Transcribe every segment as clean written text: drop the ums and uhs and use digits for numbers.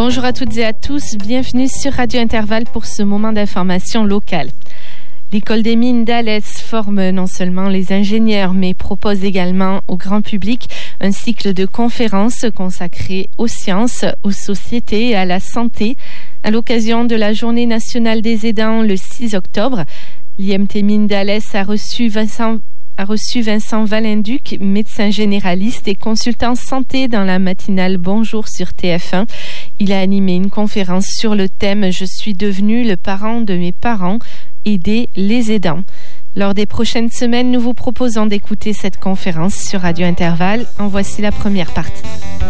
Bonjour à toutes et à tous, bienvenue sur Radio Intervalle pour ce moment d'information locale. L'École des mines d'Alès forme non seulement les ingénieurs, mais propose également au grand public un cycle de conférences consacré aux sciences, aux sociétés et à la santé. À l'occasion de la Journée nationale des aidants le 6 octobre, l'IMT Mines d'Alès a reçu Vincent Valenduc, médecin généraliste et consultant santé dans la matinale Bonjour sur TF1. Il a animé une conférence sur le thème « Je suis devenu le parent de mes parents, aider les aidants ». Lors des prochaines semaines, nous vous proposons d'écouter cette conférence sur Radio Intervalle. En voici la première partie.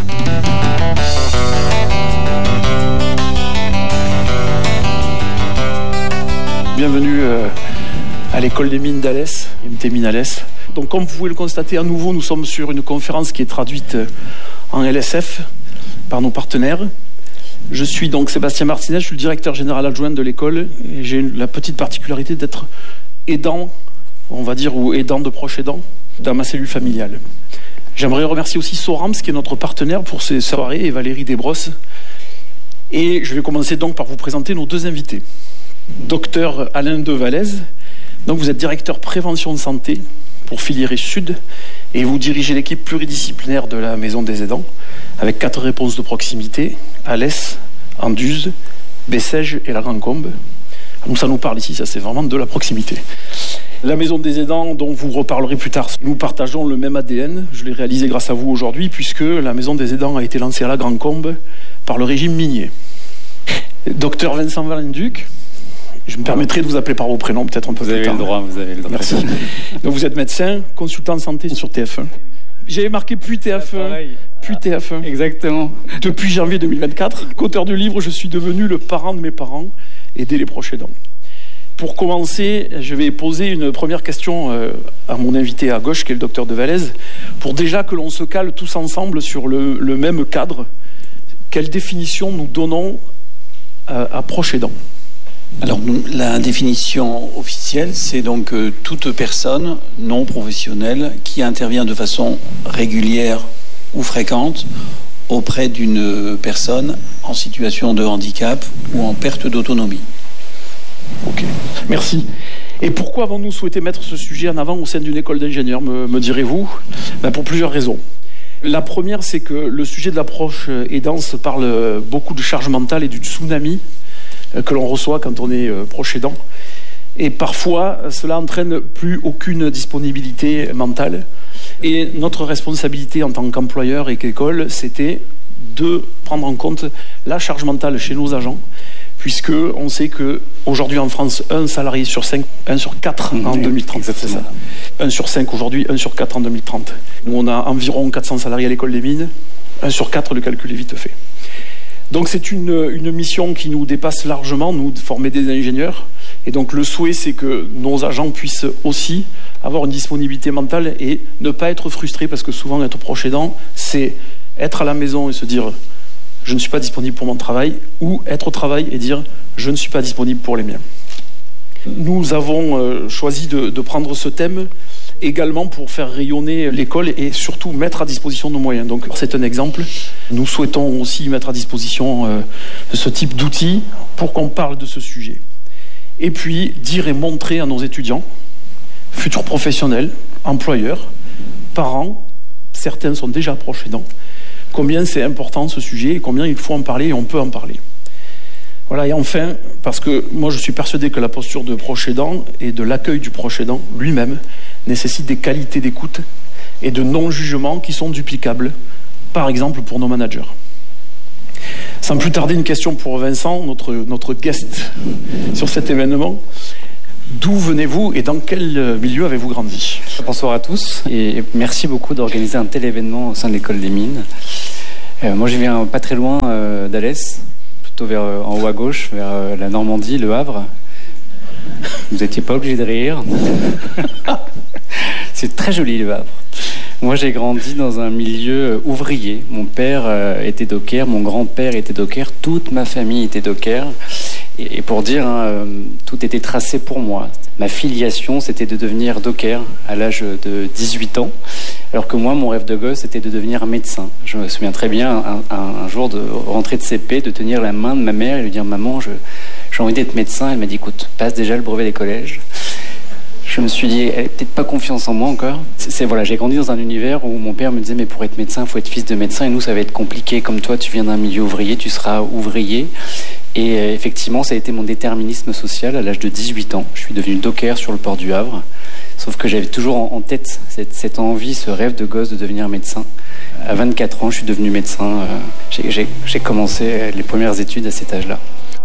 Bienvenue à l'école des mines d'Alès, IMT Mines Alès. Donc comme vous pouvez le constater à nouveau, nous sommes sur une conférence qui est traduite en LSF par nos partenaires. Je suis donc Sébastien Martinez, je suis le directeur général adjoint de l'école et j'ai la petite particularité d'être aidant, on va dire, ou aidant de proche aidant dans ma cellule familiale. J'aimerais remercier aussi Sorams qui est notre partenaire pour ces soirées et Valérie Desbrosses. Et je vais commencer donc par vous présenter nos deux invités. Docteur Alain Devalaise, donc vous êtes directeur prévention de santé pour Filière Sud et vous dirigez l'équipe pluridisciplinaire de la Maison des Aidants avec 4 réponses de proximité, Alès, Anduze, Bessèges et la Grande-Combe. Donc ça nous parle ici, ça c'est vraiment de la proximité. La Maison des Aidants, dont vous reparlerez plus tard, nous partageons le même ADN. Je l'ai réalisé grâce à vous aujourd'hui puisque la Maison des Aidants a été lancée à la Grande-Combe par le régime minier. Docteur Vincent Valenduc, je me permettrai de vous appeler par vos prénoms, peut-être un peu plus tard. Vous avez le droit. Merci. Donc vous êtes médecin, consultant de santé sur TF1. J'avais marqué puis TF1, puis TF1. Exactement. Depuis janvier 2024, qu'auteur du livre, je suis devenu le parent de mes parents, aider les proches aidants. Pour commencer, je vais poser une première question à mon invité à gauche, qui est le docteur Devalaise, pour déjà que l'on se cale tous ensemble sur le même cadre. Quelle définition nous donnons à proche aidant ? Alors, la définition officielle, c'est donc toute personne non professionnelle qui intervient de façon régulière ou fréquente auprès d'une personne en situation de handicap ou en perte d'autonomie. Ok, merci. Et pourquoi avons-nous souhaité mettre ce sujet en avant au sein d'une école d'ingénieurs, me direz-vous ? Pour plusieurs raisons. La première, c'est que le sujet de l'approche aidance parle beaucoup de charge mentale et du tsunami que l'on reçoit quand on est proche aidant. Et parfois, cela entraîne plus aucune disponibilité mentale. Et notre responsabilité en tant qu'employeur et qu'école, c'était de prendre en compte la charge mentale chez nos agents, puisque on sait qu'aujourd'hui en France, 1 salarié sur 5, 1 sur 4 en 2030, c'est ça. 1 sur 5 aujourd'hui, 1 sur 4 en 2030. Nous, on a environ 400 salariés à l'école des mines, 1 sur 4, le calcul est vite fait. Donc c'est une mission qui nous dépasse largement, nous, de former des ingénieurs. Et donc le souhait, c'est que nos agents puissent aussi avoir une disponibilité mentale et ne pas être frustrés, parce que souvent, être proche aidant, c'est être à la maison et se dire « je ne suis pas disponible pour mon travail » ou être au travail et dire « je ne suis pas disponible pour les miens ». Nous avons choisi de prendre ce thème également pour faire rayonner l'école et surtout mettre à disposition nos moyens. Donc c'est un exemple. Nous souhaitons aussi mettre à disposition ce type d'outils pour qu'on parle de ce sujet. Et puis dire et montrer à nos étudiants, futurs professionnels, employeurs, parents, certains sont déjà proches aidants, combien c'est important ce sujet et combien il faut en parler et on peut en parler. Voilà, et enfin, parce que moi je suis persuadé que la posture de proche aidant et de l'accueil du proche aidant lui-même nécessite des qualités d'écoute et de non-jugement qui sont duplicables, par exemple pour nos managers. Sans plus tarder, une question pour Vincent, notre guest sur cet événement. D'où venez-vous et dans quel milieu avez-vous grandi ? Bonsoir à tous et merci beaucoup d'organiser un tel événement au sein de l'école des mines. Moi je viens pas très loin d'Alès, plutôt vers en haut à gauche, vers la Normandie, Le Havre. Vous n'étiez pas obligé de rire. C'est très joli Le Havre. Moi j'ai grandi dans un milieu ouvrier. Mon père était docker, mon grand-père était docker, toute ma famille était docker. Et pour dire, tout était tracé pour moi. Ma filiation, c'était de devenir docker à l'âge de 18 ans, alors que moi, mon rêve de gosse, c'était de devenir médecin. Je me souviens très bien, un jour de rentrer de CP, de tenir la main de ma mère et lui dire « Maman, j'ai envie d'être médecin ». Elle m'a dit « Écoute, passe déjà le brevet des collèges ». Je me suis dit, elle n'a peut-être pas confiance en moi encore. Voilà, j'ai grandi dans un univers où mon père me disait, mais pour être médecin, il faut être fils de médecin. Et nous, ça va être compliqué. Comme toi, tu viens d'un milieu ouvrier, tu seras ouvrier. Et effectivement, ça a été mon déterminisme social à l'âge de 18 ans. Je suis devenu docker sur le port du Havre. Sauf que j'avais toujours en tête cette envie, ce rêve de gosse de devenir médecin. À 24 ans, je suis devenu médecin. J'ai commencé les premières études à cet âge-là.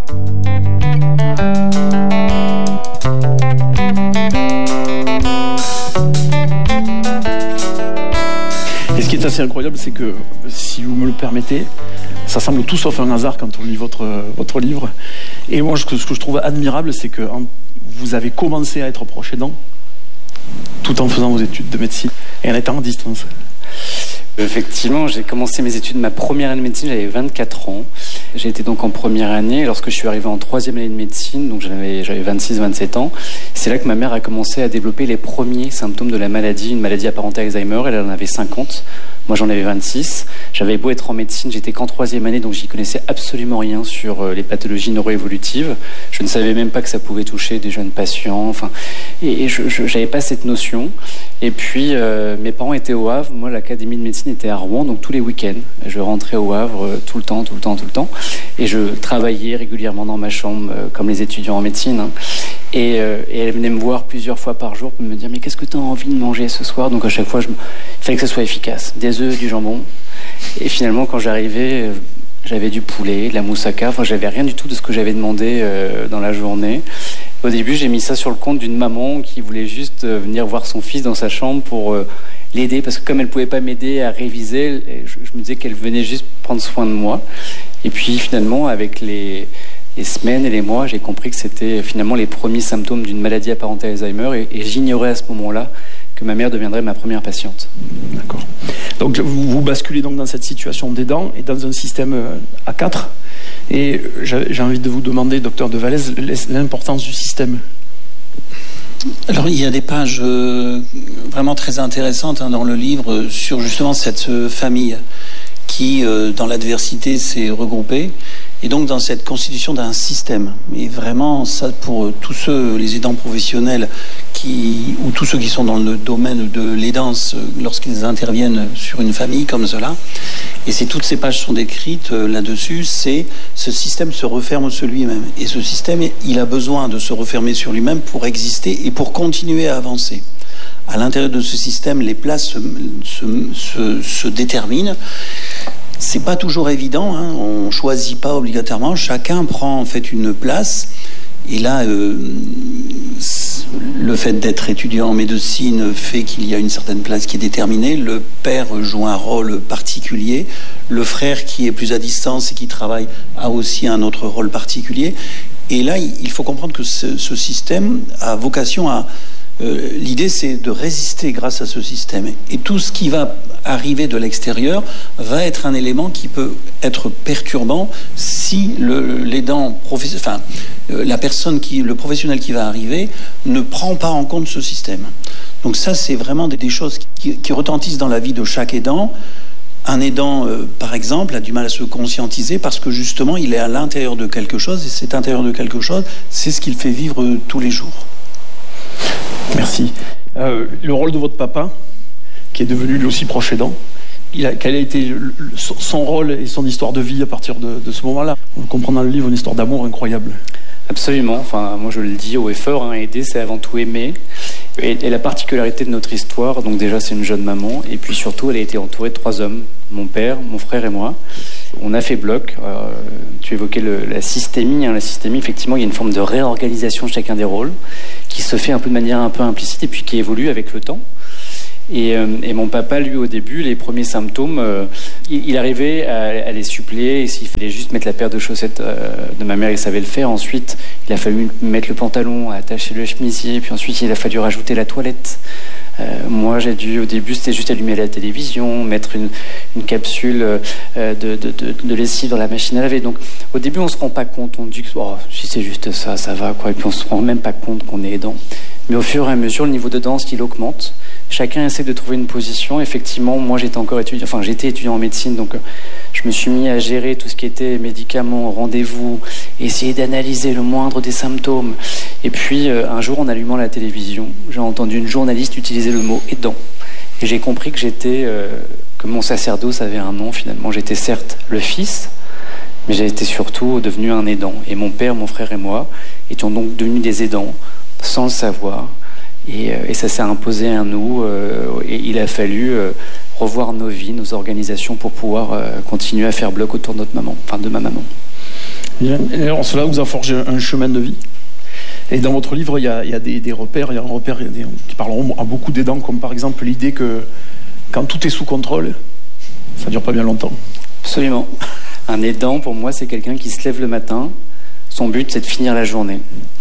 Et ce qui est assez incroyable, c'est que, si vous me le permettez, ça semble tout sauf un hasard quand on lit votre livre. Et moi, ce que je trouve admirable, c'est que vous avez commencé à être proche aidant tout en faisant vos études de médecine et en étant en distance. Effectivement, j'ai commencé mes études, ma première année de médecine, j'avais 24 ans. J'ai été donc en première année. Lorsque je suis arrivé en troisième année de médecine, donc j'avais 26-27 ans, c'est là que ma mère a commencé à développer les premiers symptômes de la maladie, une maladie apparentée à Alzheimer. Elle en avait 50. Moi, j'en avais 26. J'avais beau être en médecine, j'étais qu'en troisième année, donc j'y connaissais absolument rien sur les pathologies neuroévolutives. Je ne savais même pas que ça pouvait toucher des jeunes patients. Et je n'avais pas cette notion. Et puis, mes parents étaient au Havre. Moi, l'académie de médecine était à Rouen, donc tous les week-ends, je rentrais au Havre tout le temps. Et je travaillais régulièrement dans ma chambre, comme les étudiants en médecine. Et elle venait me voir plusieurs fois par jour pour me dire « Mais qu'est-ce que tu as envie de manger ce soir ?» Donc à chaque fois, il fallait que ça soit efficace. Des œufs, du jambon. Et finalement, quand j'arrivais, j'avais du poulet, de la moussaka. Enfin, j'avais rien du tout de ce que j'avais demandé dans la journée. Au début, j'ai mis ça sur le compte d'une maman qui voulait juste venir voir son fils dans sa chambre pour l'aider. Parce que comme elle ne pouvait pas m'aider à réviser, je me disais qu'elle venait juste prendre soin de moi. Et puis finalement, avec les semaines et les mois, j'ai compris que c'était finalement les premiers symptômes d'une maladie apparentée à Alzheimer. Et j'ignorais à ce moment-là que ma mère deviendrait ma première patiente. D'accord. Donc vous basculez donc dans cette situation d'aidant et dans un système à 4. Et j'ai envie de vous demander, docteur de Vallès, l'importance du système. Alors il y a des pages vraiment très intéressantes dans le livre sur justement cette famille qui, dans l'adversité, s'est regroupée. Et donc dans cette constitution d'un système. Et vraiment, ça pour tous les aidants professionnels ou tous ceux qui sont dans le domaine de l'aidance lorsqu'ils interviennent sur une famille comme cela. Et toutes ces pages sont décrites là-dessus, c'est ce système se referme sur lui-même. Et ce système, il a besoin de se refermer sur lui-même pour exister et pour continuer à avancer. À l'intérieur de ce système, les places se déterminent. C'est pas toujours évident, on choisit pas obligatoirement, chacun prend en fait une place. Et là, le fait d'être étudiant en médecine fait qu'il y a une certaine place qui est déterminée. Le père joue un rôle particulier. Le frère qui est plus à distance et qui travaille a aussi un autre rôle particulier. Et là, il faut comprendre que ce système a vocation à... l'idée, c'est de résister grâce à ce système. Et tout ce qui va arriver de l'extérieur va être un élément qui peut être perturbant si l'aidant, la personne le professionnel qui va arriver ne prend pas en compte ce système. Donc ça, c'est vraiment des choses qui retentissent dans la vie de chaque aidant. Un aidant, par exemple, a du mal à se conscientiser parce que justement, il est à l'intérieur de quelque chose et cet intérieur de quelque chose, c'est ce qu'il fait vivre tous les jours. Merci. Le rôle de votre papa, qui est devenu lui aussi proche aidant, quel a été son rôle et son histoire de vie à partir de ce moment-là? On comprend dans le livre une histoire d'amour incroyable. Absolument. Enfin, moi je le dis haut et fort, aider c'est avant tout aimer. Et la particularité de notre histoire, donc déjà c'est une jeune maman, et puis surtout elle a été entourée de 3 hommes, mon père, mon frère et moi. On a fait bloc. Tu évoquais la systémie. La systémie, effectivement, il y a une forme de réorganisation de chacun des rôles qui se fait un peu de manière un peu implicite et puis qui évolue avec le temps. Et mon papa, lui, au début, les premiers symptômes, il arrivait à les suppléer. Et s'il fallait juste mettre la paire de chaussettes de ma mère, il savait le faire. Ensuite, il a fallu mettre le pantalon, attacher le chemisier. Puis ensuite, il a fallu rajouter la toilette Moi, au début, c'était juste allumer la télévision, mettre une capsule de lessive dans la machine à laver. Donc, au début, on se rend pas compte. On dit que si c'est juste ça, ça va, quoi. Et puis, on se rend même pas compte qu'on est aidant. Mais au fur et à mesure, le niveau de danse, il augmente. Chacun essaie de trouver une position. Effectivement, moi, j'étais étudiant en médecine, donc je me suis mis à gérer tout ce qui était médicaments, rendez-vous, essayer d'analyser le moindre des symptômes. Et puis, un jour, en allumant la télévision, j'ai entendu une journaliste utiliser le mot aidant. Et j'ai compris que mon sacerdoce avait un nom, finalement. J'étais certes le fils, mais j'étais surtout devenu un aidant. Et mon père, mon frère et moi étions donc devenus des aidants, sans le savoir. Et ça s'est imposé à nous. Et il a fallu revoir nos vies, nos organisations pour pouvoir continuer à faire bloc autour de de ma maman. Bien. Et alors, cela vous a forgé un chemin de vie. Et dans votre livre, il y a des repères. Il y a un repère qui parleront à beaucoup d'aidants, comme par exemple l'idée que quand tout est sous contrôle, ça ne dure pas bien longtemps. Absolument. Un aidant, pour moi, c'est quelqu'un qui se lève le matin. Son but, c'est de finir la journée.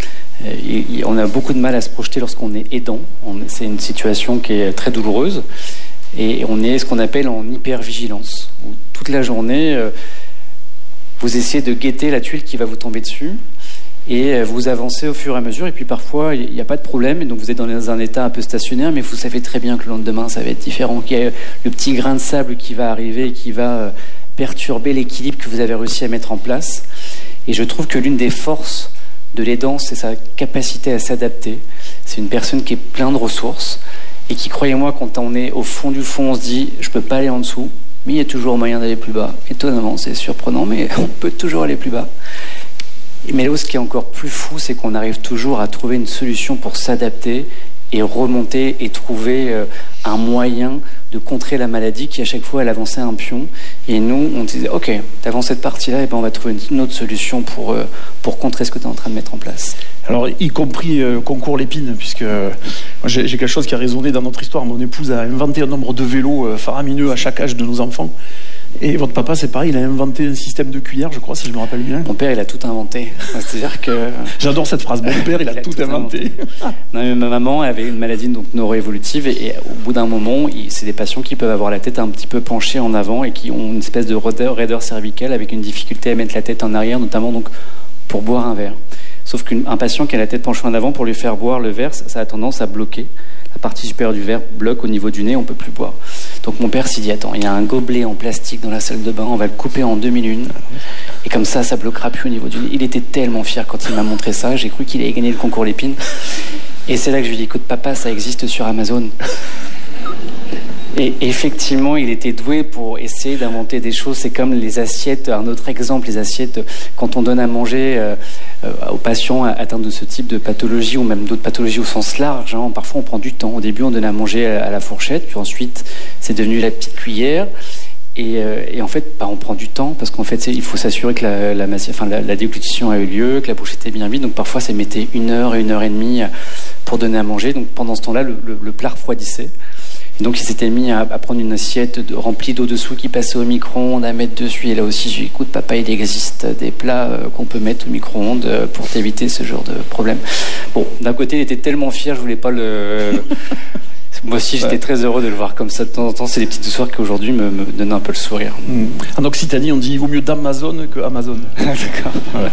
On a beaucoup de mal à se projeter lorsqu'on est aidant. C'est une situation qui est très douloureuse. Et on est ce qu'on appelle en hypervigilance. Où toute la journée, vous essayez de guetter la tuile qui va vous tomber dessus. Et vous avancez au fur et à mesure. Et puis parfois, il n'y a pas de problème. Et donc vous êtes dans un état un peu stationnaire. Mais vous savez très bien que le lendemain, ça va être différent. Qu'il y a le petit grain de sable qui va arriver et qui va perturber l'équilibre que vous avez réussi à mettre en place. Et je trouve que l'une des forces de l'aidant, c'est sa capacité à s'adapter. C'est une personne qui est pleine de ressources et qui, croyez-moi, quand on est au fond du fond, on se dit « je peux pas aller en dessous », mais il y a toujours moyen d'aller plus bas. Étonnamment, c'est surprenant, mais on peut toujours aller plus bas. Mais là, ce qui est encore plus fou, c'est qu'on arrive toujours à trouver une solution pour s'adapter et remonter et trouver un moyen de contrer la maladie qui, à chaque fois, elle avançait un pion. Et nous, on disait, OK, t'avances cette partie-là, et ben on va trouver une autre solution pour contrer ce que tu es en train de mettre en place. Alors, y compris concours Lépine, puisque moi, j'ai quelque chose qui a résonné dans notre histoire. Mon épouse a inventé un nombre de vélos faramineux à chaque âge de nos enfants. Et votre papa, c'est pareil, il a inventé un système de cuillère, je crois, si je me rappelle bien. Mon père, il a tout inventé. C'est-à-dire que... J'adore cette phrase, mon père, il a tout inventé. Non, mais ma maman avait une maladie donc neuroévolutive et au bout d'un moment, c'est des patients qui peuvent avoir la tête un petit peu penchée en avant et qui ont une espèce de raideur cervicale avec une difficulté à mettre la tête en arrière, notamment donc pour boire un verre. Sauf qu'un patient qui a la tête penchée en avant, pour lui faire boire le verre, ça a tendance à bloquer. La partie supérieure du verre bloque au niveau du nez, on ne peut plus boire. Donc mon père s'est dit, attends, il y a un gobelet en plastique dans la salle de bain, on va le couper en 2/1000. Et comme ça bloquera plus au niveau du nez. Il était tellement fier quand il m'a montré ça, j'ai cru qu'il allait gagner le concours Lépine. Et c'est là que je lui ai dit, écoute papa, ça existe sur Amazon. Et effectivement, il était doué pour essayer d'inventer des choses. C'est comme les assiettes, un autre exemple, les assiettes, quand on donne à manger aux patients atteints de ce type de pathologie ou même d'autres pathologies au sens large, hein, parfois on prend du temps. Au début, on donnait à manger à la fourchette, puis ensuite, c'est devenu la petite cuillère. Et en fait, on prend du temps parce qu'en fait, il faut s'assurer que la déglutition a eu lieu, que la bouche était bien vide. Donc parfois, ça mettait 1 heure et 1h30 pour donner à manger. Donc pendant ce temps-là, le plat refroidissait. Et donc, il s'était mis à prendre une assiette remplie d'eau dessous qui passait au micro-ondes, à mettre dessus. Et là aussi, je lui ai dit, écoute, papa, il existe des plats qu'on peut mettre au micro-ondes pour t'éviter ce genre de problème. Bon, d'un côté, il était tellement fier, je voulais pas le... Moi aussi, j'étais très heureux de le voir comme ça de temps en temps. C'est des petites histoires qui, aujourd'hui, me donnent un peu le sourire. En Occitanie, on dit, il vaut mieux d'Amazon que Amazon. D'accord. Voilà.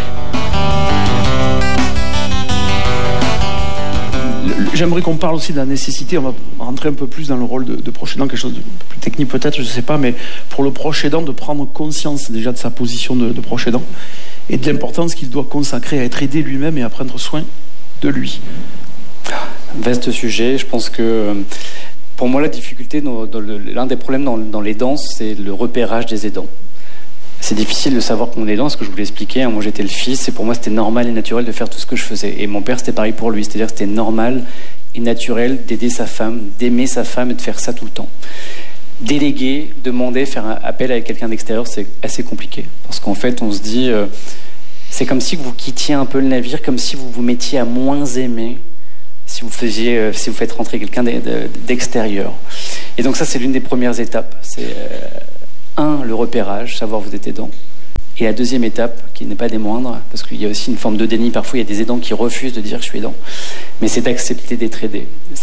J'aimerais qu'on parle aussi de la nécessité, on va rentrer un peu plus dans le rôle de proche aidant, quelque chose de plus technique peut-être, je ne sais pas, mais pour le proche aidant, de prendre conscience déjà de sa position de proche aidant et de l'importance qu'il doit consacrer à être aidé lui-même et à prendre soin de lui. Vaste sujet, je pense que pour moi la difficulté, l'un des problèmes dans l'aidance, c'est le repérage des aidants. C'est difficile de savoir qu'on est aidant, ce que je vous l'expliquais. Moi, j'étais le fils et pour moi, c'était normal et naturel de faire tout ce que je faisais. Et mon père, c'était pareil pour lui. C'est-à-dire que c'était normal et naturel d'aider sa femme, d'aimer sa femme et de faire ça tout le temps. Déléguer, demander, faire un appel à quelqu'un d'extérieur, c'est assez compliqué. Parce qu'en fait, on se dit... c'est comme si vous quittiez un peu le navire, comme si vous vous mettiez à moins aimer si vous faites rentrer quelqu'un d'extérieur. Et donc ça, c'est l'une des premières étapes. C'est... le repérage, savoir vous êtes aidant. Et la deuxième étape, qui n'est pas des moindres, parce qu'il y a aussi une forme de déni, parfois il y a des aidants qui refusent de dire je suis aidant, mais c'est d'accepter d'être aidé.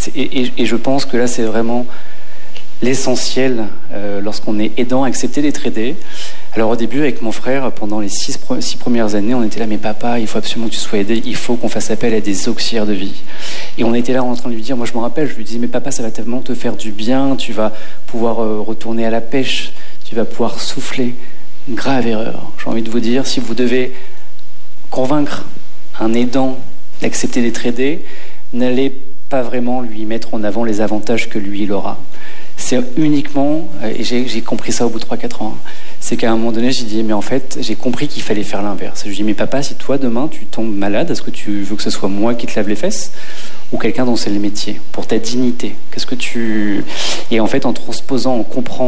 Et je pense que là c'est vraiment l'essentiel lorsqu'on est aidant, accepter d'être aidé. Alors au début avec mon frère, pendant les 6 premières années, on était là, mais papa, il faut absolument que tu sois aidé, il faut qu'on fasse appel à des auxiliaires de vie. Et on était là en train de lui dire, moi je me rappelle, je lui disais, mais papa, ça va tellement te faire du bien, tu vas pouvoir retourner à la pêche, tu vas pouvoir souffler. Une grave erreur. J'ai envie de vous dire, si vous devez convaincre un aidant d'accepter d'être aidé, n'allez pas vraiment lui mettre en avant les avantages que lui il aura. C'est uniquement, et j'ai compris ça au bout de 3-4 ans, c'est qu'à un moment donné, j'ai dit, mais en fait, j'ai compris qu'il fallait faire l'inverse. Je lui ai dit, mais papa, si toi, demain, tu tombes malade, est-ce que tu veux que ce soit moi qui te lave les fesses ou quelqu'un dont c'est le métier, pour ta dignité? Qu'est-ce que tu... Et en fait, en transposant,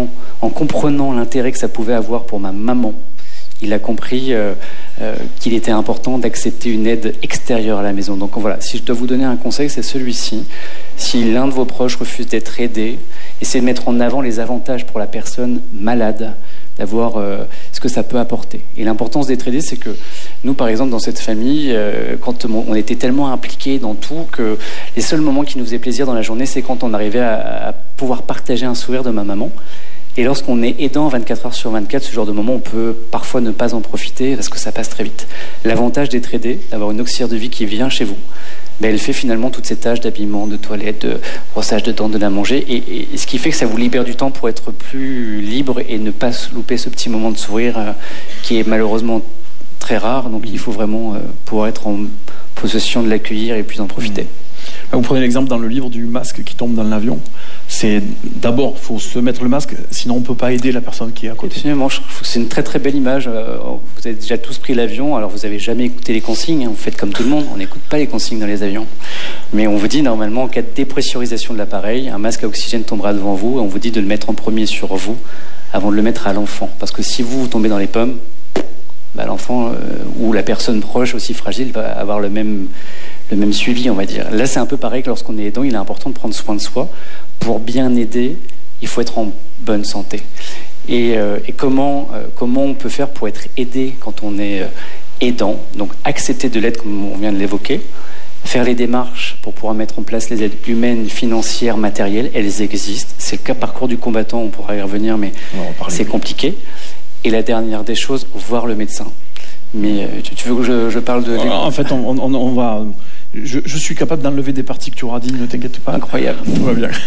en comprenant l'intérêt que ça pouvait avoir pour ma maman, il a compris qu'il était important d'accepter une aide extérieure à la maison. Donc voilà, si je dois vous donner un conseil, c'est celui-ci. Si l'un de vos proches refuse d'être aidé, essayez de mettre en avant les avantages pour la personne malade, d'avoir ce que ça peut apporter. Et l'importance d'être aidé, c'est que nous, par exemple, dans cette famille, quand on était tellement impliqués dans tout que les seuls moments qui nous faisaient plaisir dans la journée, c'est quand on arrivait à pouvoir partager un sourire de ma maman. Et lorsqu'on est aidant 24 heures sur 24, ce genre de moment, on peut parfois ne pas en profiter parce que ça passe très vite. L'avantage d'être aidé, d'avoir une auxiliaire de vie qui vient chez vous, ben elle fait finalement toutes ces tâches d'habillement, de toilette, de brossage de dents, de la manger, et ce qui fait que ça vous libère du temps pour être plus libre et ne pas louper ce petit moment de sourire qui est malheureusement très rare. Donc il faut vraiment pouvoir être en possession de l'accueillir et puis d'en profiter. Vous prenez l'exemple dans le livre du masque qui tombe dans l'avion. C'est d'abord, il faut se mettre le masque, sinon on ne peut pas aider la personne qui est à côté. Absolument, je trouve que c'est une très très belle image. Vous avez déjà tous pris l'avion, alors vous n'avez jamais écouté les consignes, hein, vous faites comme tout le monde, on n'écoute pas les consignes dans les avions. Mais on vous dit normalement, en cas de dépressurisation de l'appareil, un masque à oxygène tombera devant vous et on vous dit de le mettre en premier sur vous avant de le mettre à l'enfant. Parce que si vous tombez dans les pommes, bah, l'enfant ou la personne proche aussi fragile va avoir le même suivi, on va dire. Là, c'est un peu pareil que lorsqu'on est aidant, il est important de prendre soin de soi. Pour bien aider, il faut être en bonne santé. Et comment on peut faire pour être aidé quand on est aidant? Donc, accepter de l'aide, comme on vient de l'évoquer. Faire les démarches pour pouvoir mettre en place les aides humaines, financières, matérielles. Elles existent. C'est le cas parcours du combattant, on pourra y revenir, mais c'est compliqué. Et la dernière des choses, voir le médecin. Mais tu veux que je parle de... En fait, on va... Je suis capable d'enlever des parties que tu auras dit, ne t'inquiète pas. Incroyable. Tout va bien.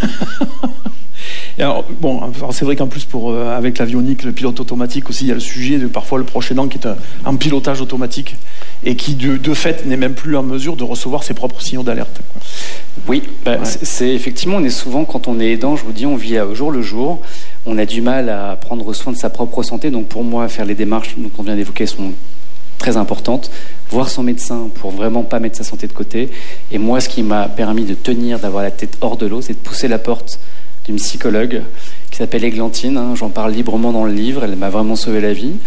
Et alors, bon, alors c'est vrai qu'en plus, avec l'avionique, le pilote automatique aussi, il y a le sujet de parfois le proche aidant qui est un pilotage automatique et qui, de fait, n'est même plus en mesure de recevoir ses propres signaux d'alerte. Oui, c'est effectivement, on est souvent, quand on est aidant, je vous dis, on vit au jour le jour. On a du mal à prendre soin de sa propre santé. Donc pour moi, faire les démarches qu'on vient d'évoquer sont très importante, voir son médecin pour vraiment pas mettre sa santé de côté. Et moi, ce qui m'a permis de tenir, d'avoir la tête hors de l'eau, c'est de pousser la porte d'une psychologue qui s'appelle Églantine. J'en parle librement dans le livre, elle m'a vraiment sauvé la vie.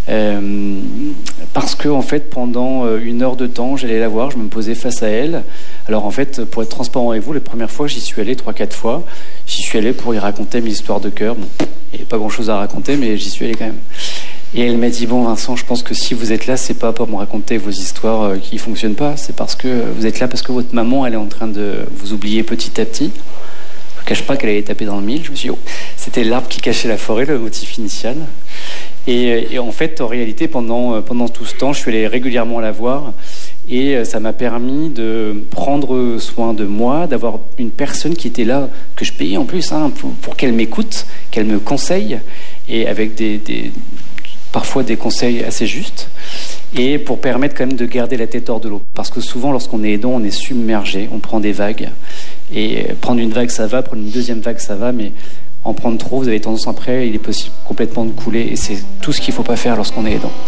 Parce que, en fait, pendant 1 heure de temps, j'allais la voir, je me posais face à elle. Alors, en fait, pour être transparent avec vous, les premières fois, j'y suis allé 3-4 fois. J'y suis allé pour y raconter mes histoires de cœur. Bon, il n'y avait pas grand-chose à raconter, mais j'y suis allé quand même. Et elle m'a dit, bon Vincent, je pense que si vous êtes là, c'est pas pour me raconter vos histoires qui fonctionnent pas, c'est parce que vous êtes là parce que votre maman, elle est en train de vous oublier petit à petit. Je ne cache pas qu'elle allait taper dans le mille, je me suis dit, oh, c'était l'arbre qui cachait la forêt, le motif initial. Et en fait, en réalité, pendant tout ce temps, je suis allé régulièrement la voir et ça m'a permis de prendre soin de moi, d'avoir une personne qui était là, que je payais en plus, pour qu'elle m'écoute, qu'elle me conseille, et avec parfois des conseils assez justes, et pour permettre quand même de garder la tête hors de l'eau. Parce que souvent, lorsqu'on est aidant, on est submergé, on prend des vagues. Et prendre une vague, ça va, prendre une deuxième vague, ça va, mais en prendre trop, vous avez tendance après, il est possible complètement de couler, et c'est tout ce qu'il ne faut pas faire lorsqu'on est aidant.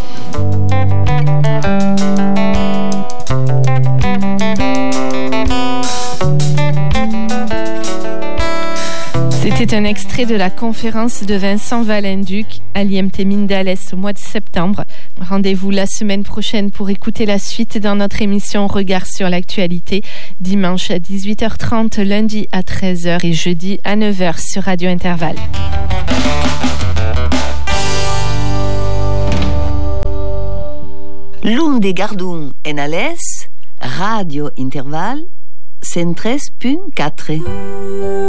C'était un extrait de la conférence de Vincent Valenduc à l'IMT Mindales au mois de septembre. Rendez-vous la semaine prochaine pour écouter la suite dans notre émission Regard sur l'actualité, dimanche à 18h30, lundi à 13h et jeudi à 9h sur Radio Intervalle. L'un de Gardun en Alès, Radio Interval, 103.4.